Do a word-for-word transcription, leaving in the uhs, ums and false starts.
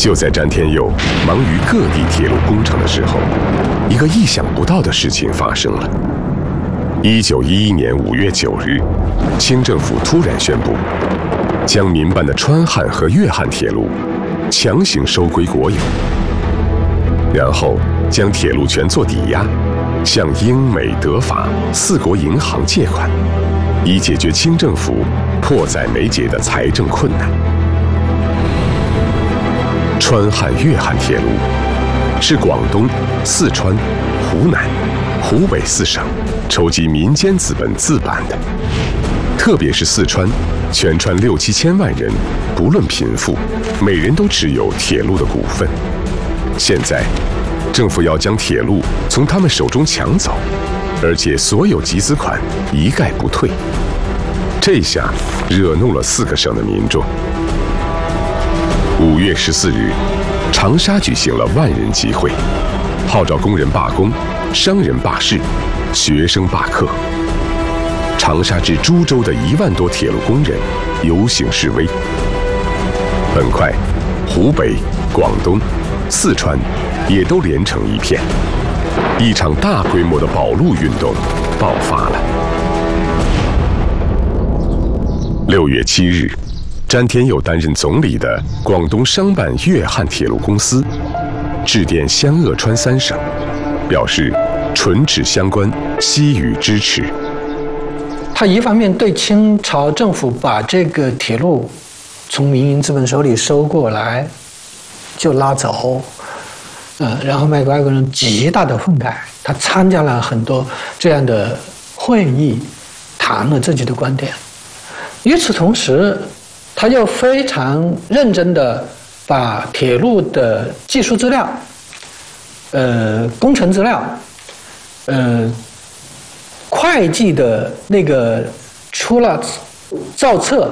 就在詹天佑忙于各地铁路工程的时候，一个意想不到的事情发生了。一九一一年五月九日，清政府突然宣布，将民办的川汉和粤汉铁路强行收归国有，然后将铁路权做抵押，向英美德法四国银行借款，以解决清政府迫在眉睫的财政困难。川汉粤汉铁路是广东、四川、湖南、湖北四省筹集民间资本自办的，特别是四川，全川六七千万人，不论贫富，每人都持有铁路的股份。现在，政府要将铁路从他们手中抢走，而且所有集资款一概不退。这下惹怒了四个省的民众。五月十四日，长沙举行了万人集会，号召工人罢工、商人罢市、学生罢课。长沙至株洲的一万多铁路工人游行示威。很快，湖北、广东、四川也都连成一片，一场大规模的保路运动爆发了。六月七日，詹天佑担任总理的广东商办粤汉铁路公司致电湘鄂川三省，表示唇齿相关，悉予支持。 他一方面对清朝政府把这个铁路从民营资本手里收过来就拉走，呃，然后卖给外国人极大的愤慨，他参加了很多这样的会议，谈了自己的观点。与此同时，他又非常认真地把铁路的技术资料、呃工程资料、呃会计的那个出了造册